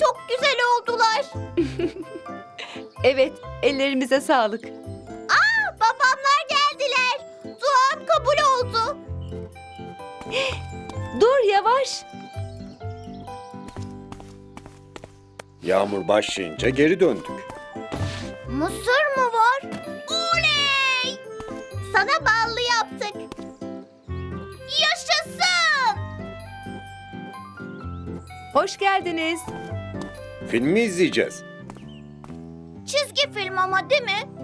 çok güzel oldular. Evet, ellerimize sağlık. Babamlar geldiler. Duam kabul oldu. Dur yavaş. Yağmur başlayınca geri döndük. Mısır mı var? Oley! Sana ballı yaptık. Yaşasın! Hoş geldiniz. Film mi izleyeceğiz? Çizgi film ama değil mi?